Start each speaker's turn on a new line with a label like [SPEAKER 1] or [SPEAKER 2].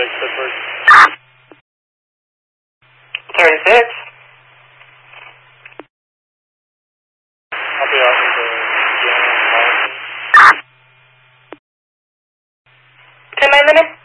[SPEAKER 1] Pittsburgh.
[SPEAKER 2] 36.
[SPEAKER 1] I'll be out with the
[SPEAKER 2] 10 minutes.